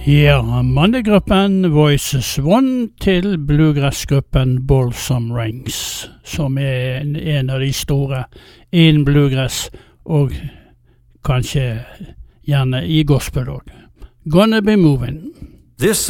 Ja, mannegruppen Voices One til bluegrassgruppen Balsam Rings, som en av de store innen bluegrass, og kanskje gjerne i gospel også. Gonna be moving. This